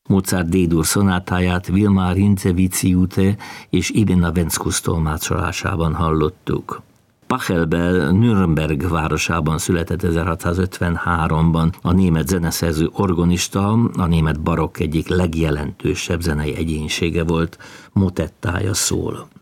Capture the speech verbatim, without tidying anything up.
Mozart D-dur szonátáját Vilmar Hinze-Vici-Ute és Irina Venczkus tolmácsolásában hallottuk. Pachelbel Nürnberg városában született ezerhatszázötvenháromban, a német zeneszerző organista, a német barokk egyik legjelentősebb zenei egyénisége volt, motettája szól.